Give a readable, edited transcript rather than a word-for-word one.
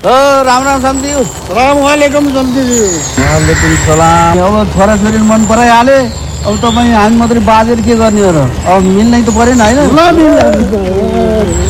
राम राम सम्झियो। सलामवालेकुम सम्झियो। वालेकुम सलाम। अब छोराछोरी मन पराइहाले, अब तपाईँ हामी मात्रै बाजेर के गर्ने हो र? अब मिल्नै त परेन होइन?